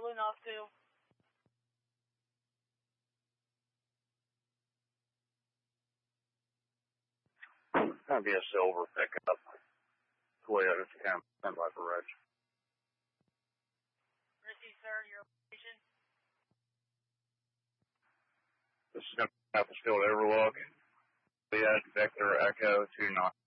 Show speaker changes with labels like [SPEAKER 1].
[SPEAKER 1] balloon off too.
[SPEAKER 2] It's going to be a silver pickup. Toyota Camry for Reg.
[SPEAKER 1] Receive, sir, your location.
[SPEAKER 2] This is going to be Maplesfield Overlook. Juliet Victor Echo 29.